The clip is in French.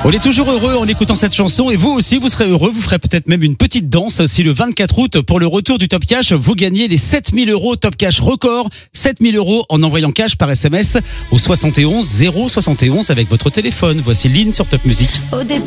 On est toujours heureux en écoutant cette chanson et vous aussi vous serez heureux, vous ferez peut-être même une petite danse si le 24 août pour le retour du Top Cash, vous gagnez les 7 000 € Top Cash record, 7 000 € en envoyant cash par SMS au 71 071 avec votre téléphone. Voici Lynn sur Top Music.